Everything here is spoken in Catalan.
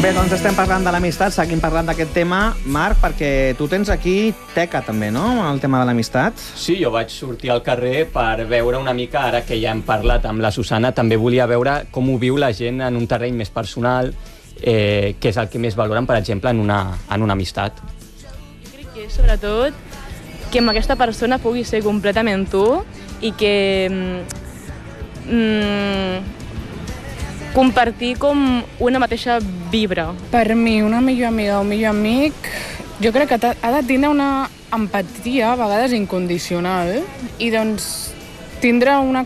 Bé, doncs estem parlant de l'amistat, seguim parlant d'aquest tema. Marc, perquè tu tens aquí teca també, no?, el tema de l'amistat. Sí, jo vaig sortir al carrer per veure una mica, ara que ja hem parlat amb la Susana, també volia veure com ho viu la gent en un terreny més personal, que és el que més valoren, per exemple, en una amistat. Jo crec que és, sobretot, que amb aquesta persona pugui ser completament tu i que compartir com una mateixa vibra. Per mi, una millor amiga o millor amic, jo crec que ha de tindre una empatia, a vegades incondicional, i doncs tindre una